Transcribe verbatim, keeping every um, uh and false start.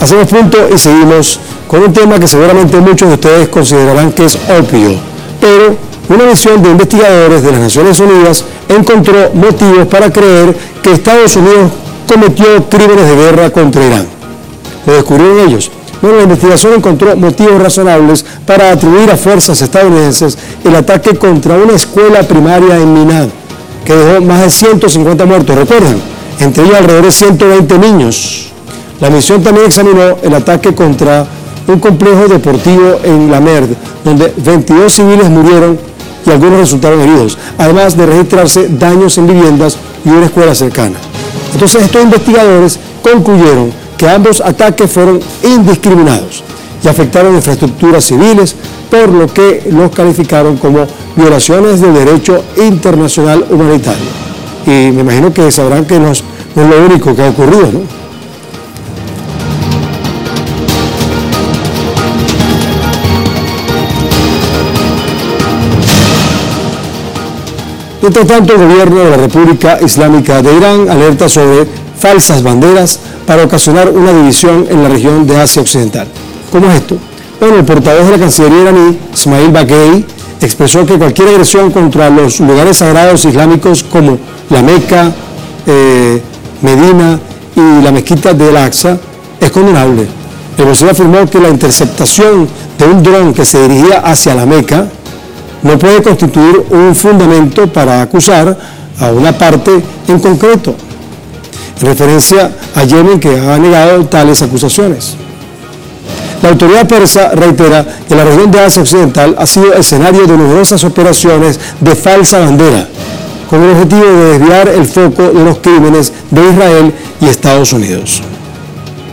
Hacemos punto y seguimos con un tema que seguramente muchos de ustedes considerarán que es obvio, pero una misión de investigadores de las Naciones Unidas encontró motivos para creer que Estados Unidos cometió crímenes de guerra contra Irán. ¿Lo descubrieron ellos? Bueno, la investigación encontró motivos razonables para atribuir a fuerzas estadounidenses el ataque contra una escuela primaria en Minad, que dejó más de ciento cincuenta muertos, ¿recuerdan? Entre ellos alrededor de ciento veinte niños. La misión también examinó el ataque contra un complejo deportivo en La Merd, donde veintidós civiles murieron y algunos resultaron heridos, además de registrarse daños en viviendas y una escuela cercana. Entonces estos investigadores concluyeron que ambos ataques fueron indiscriminados y afectaron infraestructuras civiles, por lo que los calificaron como violaciones del derecho internacional humanitario. Y me imagino que sabrán que no es, no es lo único que ha ocurrido, ¿no? Mientras tanto, el gobierno de la República Islámica de Irán alerta sobre falsas banderas para ocasionar una división en la región de Asia Occidental. ¿Cómo es esto? Bueno, el portavoz de la Cancillería iraní, Ismail Baghei, expresó que cualquier agresión contra los lugares sagrados islámicos como la Meca, eh, Medina y la mezquita de Al-Aqsa es condenable. El vocero afirmó que la interceptación de un dron que se dirigía hacia la Meca no puede constituir un fundamento para acusar a una parte en concreto, en referencia a Yemen, que ha negado tales acusaciones. La autoridad persa reitera que la región de Asia Occidental ha sido escenario de numerosas operaciones de falsa bandera, con el objetivo de desviar el foco de los crímenes de Israel y Estados Unidos.